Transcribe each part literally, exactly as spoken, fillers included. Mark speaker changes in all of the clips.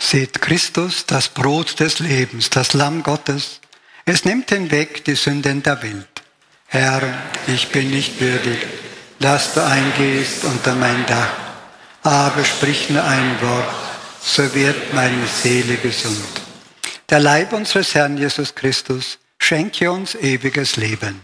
Speaker 1: Seht Christus, das Brot des Lebens, das Lamm Gottes. Es nimmt hinweg die Sünden der Welt. Herr, ich bin nicht würdig, dass du eingehst unter mein Dach. Aber sprich nur ein Wort, so wird meine Seele gesund. Der Leib unseres Herrn Jesus Christus schenke uns ewiges Leben.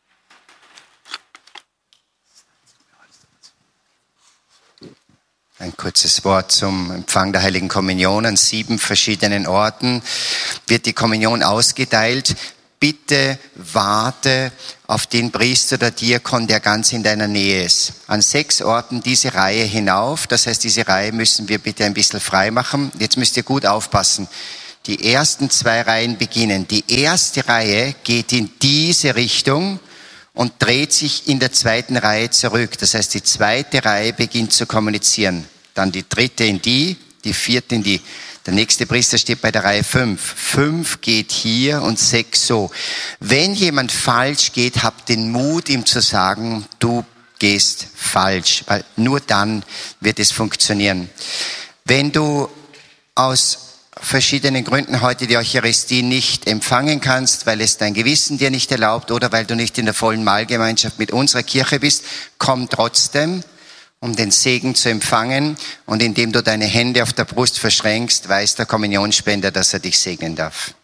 Speaker 2: Ein kurzes Wort zum Empfang der Heiligen Kommunion. An sieben verschiedenen Orten wird die Kommunion ausgeteilt. Bitte warte auf den Priester oder Diakon, der ganz in deiner Nähe ist. An sechs Orten diese Reihe hinauf. Das heißt, diese Reihe müssen wir bitte ein bisschen frei machen. Jetzt müsst ihr gut aufpassen. Die ersten zwei Reihen beginnen. Die erste Reihe geht in diese Richtung und dreht sich in der zweiten Reihe zurück. Das heißt, die zweite Reihe beginnt zu kommunizieren. Dann die dritte in die, die vierte in die. Der nächste Priester steht bei der Reihe fünf. Fünf geht hier und sechs so. Wenn jemand falsch geht, habt den Mut, ihm zu sagen, du gehst falsch, weil nur dann wird es funktionieren. Wenn du aus verschiedenen Gründen heute die Eucharistie nicht empfangen kannst, weil es dein Gewissen dir nicht erlaubt oder weil du nicht in der vollen Mahlgemeinschaft mit unserer Kirche bist, komm trotzdem, um den Segen zu empfangen, und indem du deine Hände auf der Brust verschränkst, weiß der Kommunionsspender, dass er dich segnen darf.